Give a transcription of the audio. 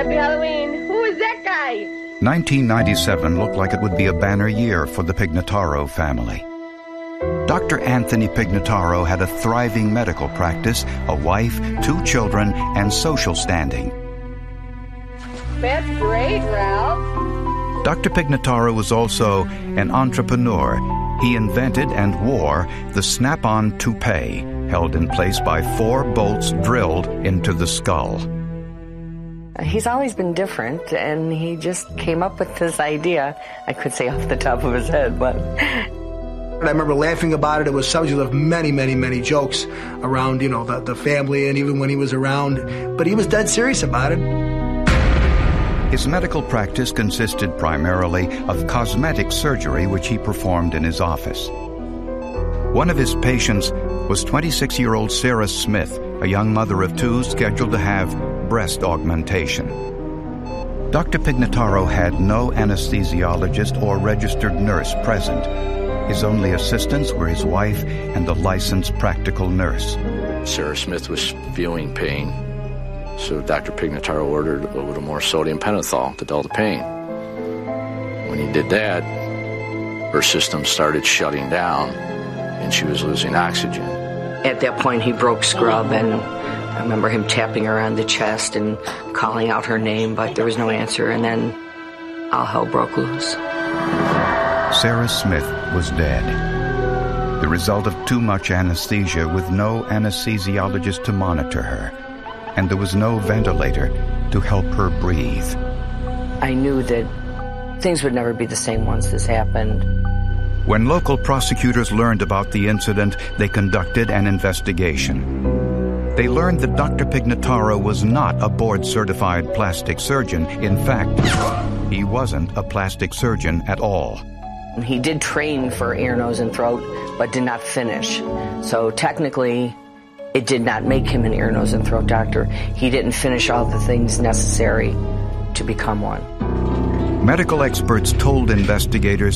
Happy Halloween. Who is that guy? 1997 looked like it would be a banner year for the Pignataro family. Dr. Anthony Pignataro had a thriving medical practice, a wife, 2 children, and social standing. That's great, Ralph. Dr. Pignataro was also an entrepreneur. He invented and wore the snap-on toupee, held in place by 4 bolts drilled into the skull. He's always been different, and he just came up with this idea. I could say off the top of his head, but... I remember laughing about it. It was subject of many, many, many jokes around, the family and even when he was around. But he was dead serious about it. His medical practice consisted primarily of cosmetic surgery, which he performed in his office. One of his patients was 26-year-old Sarah Smith, a young mother of 2 scheduled to have breast augmentation. Dr. Pignataro had no anesthesiologist or registered nurse present. His only assistants were his wife and a licensed practical nurse. Sarah Smith was feeling pain, so Dr. Pignataro ordered a little more sodium pentothal to dull the pain. When he did that, her system started shutting down, and she was losing oxygen. At that point, he broke scrub, and I remember him tapping her on the chest and calling out her name, but there was no answer, and then all hell broke loose. Sarah Smith was dead. The result of too much anesthesia with no anesthesiologist to monitor her, and there was no ventilator to help her breathe. I knew that things would never be the same once this happened. When local prosecutors learned about the incident, they conducted an investigation. They learned that Dr. Pignataro was not a board-certified plastic surgeon. In fact, he wasn't a plastic surgeon at all. He did train for ear, nose, and throat, but did not finish. So technically, it did not make him an ear, nose, and throat doctor. He didn't finish all the things necessary to become one. Medical experts told investigators